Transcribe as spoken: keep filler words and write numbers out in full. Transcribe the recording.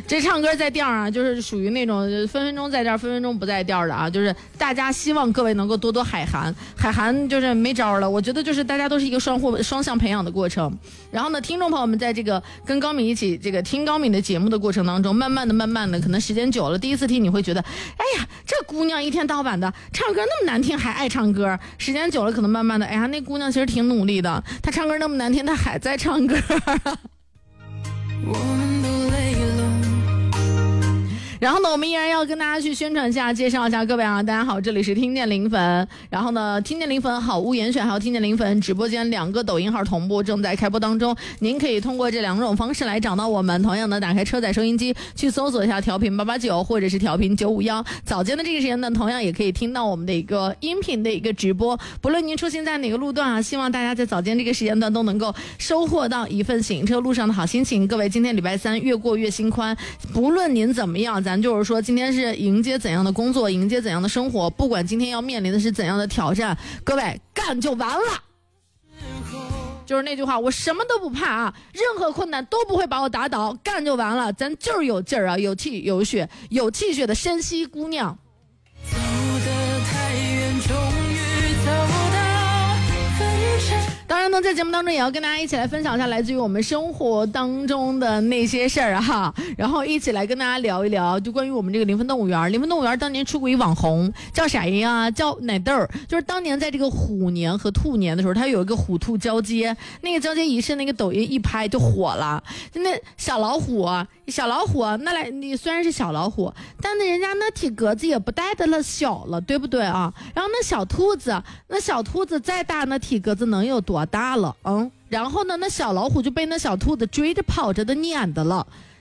这唱歌在调啊，就是属于那种分分钟在调分分钟不在调的啊，就是大家希望各位能够多多海涵，海涵就是没招了，我觉得就是大家都是一个双互双向培养的过程。然后呢，听众朋友们在这个跟高敏一起这个听高敏的节目的过程当中，慢慢的慢慢的，可能时间久了，第一次听你会觉得，哎呀，这姑娘一天到晚的唱歌那么难听还爱唱歌，时间久了可能慢慢的，哎呀，那姑娘其实挺努力的，她唱歌那么难听她还在唱歌。我们都累了。然后呢，我们依然要跟大家去宣传一下，介绍一下各位啊，大家好，这里是听见零粉。然后呢，听见零粉好物严选还有听见零粉直播间两个抖音号同步正在开播当中，您可以通过这两种方式来找到我们。同样的，打开车载收音机去搜索一下调频八八九或者是调频九五一。早间的这个时间呢，同样也可以听到我们的一个音频的一个直播。不论您出现在哪个路段啊，希望大家在早间这个时间段都能够收获到一份行车路上的好心情。各位，今天礼拜三越过越心宽，不论您怎么样，咱就是说今天是迎接怎样的工作，迎接怎样的生活，不管今天要面临的是怎样的挑战，各位干就完了。就是那句话，我什么都不怕啊，任何困难都不会把我打倒，干就完了。咱就是有劲儿啊，有气有血有气血的山西姑娘。走得太远，终于走到分岔。当然呢，在节目当中也要跟大家一起来分享一下来自于我们生活当中的那些事儿哈，然后一起来跟大家聊一聊，就关于我们这个临汾动物园。临汾动物园当年出过一网红，叫谁呀？叫奶豆儿。就是当年在这个虎年和兔年的时候，它有一个虎兔交接，那个交接仪式，那个抖音一拍就火了。那小老虎，小老虎，那来你虽然是小老虎，但那人家那体格子也不带的了小了，对不对啊？然后那小兔子，那小兔子再大，那体格子能有多大了？嗯，然后呢，那小老虎就被那小兔子追着跑着的撵的了。